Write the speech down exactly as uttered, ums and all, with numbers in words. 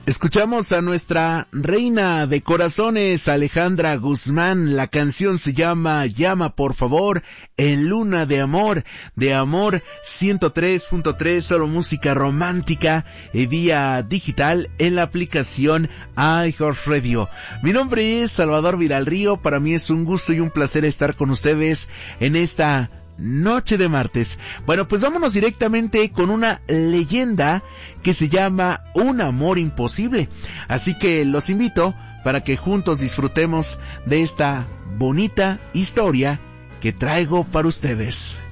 Escuchamos a nuestra reina de corazones, Alejandra Guzmán. La canción se llama Llama por favor, en Luna de Amor, de Amor ciento tres punto tres, solo música romántica y vía digital en la aplicación iHeartRadio. Mi nombre es Salvador Viralrío, para mí es un gusto y un placer estar con ustedes en esta noche de martes. Bueno, pues vámonos directamente con una leyenda que se llama Un amor imposible. Así que los invito para que juntos disfrutemos de esta bonita historia que traigo para ustedes.